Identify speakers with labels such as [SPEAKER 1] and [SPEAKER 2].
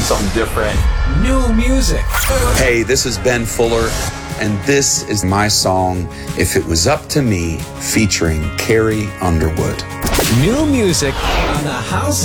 [SPEAKER 1] something different.
[SPEAKER 2] New music.
[SPEAKER 3] Hey, this is Ben Fuller, and this is my song, If It Was Up to Me, featuring Carrie Underwood.
[SPEAKER 2] New music on the House